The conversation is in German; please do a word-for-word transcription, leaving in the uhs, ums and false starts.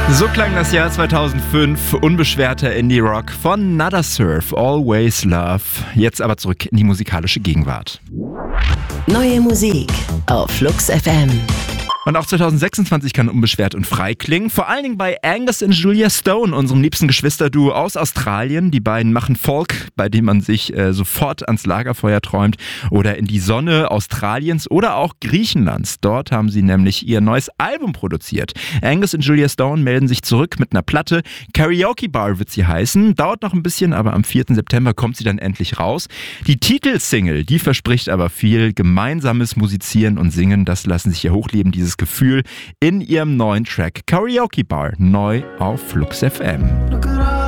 So klang das Jahr zweitausendfünf, unbeschwerter Indie-Rock von Nada Surf, Always Love. Jetzt aber zurück in die musikalische Gegenwart. Neue Musik auf Flux F M. Und auch zweitausendsechsundzwanzig kann unbeschwert und frei klingen. Vor allen Dingen bei Angus und Julia Stone, unserem liebsten Geschwisterduo aus Australien. Die beiden machen Folk, bei dem man sich äh, sofort ans Lagerfeuer träumt. Oder in die Sonne Australiens oder auch Griechenlands. Dort haben sie nämlich ihr neues Album produziert. Angus und Julia Stone melden sich zurück mit einer Platte. Karaoke Bar wird sie heißen. Dauert noch ein bisschen, aber am vierten September kommt sie dann endlich raus. Die Titelsingle, die verspricht aber viel. Gemeinsames Musizieren und Singen, das lassen sich hier hochleben, dieses Gefühl in ihrem neuen Track Karaoke Bar, neu auf Flux F M.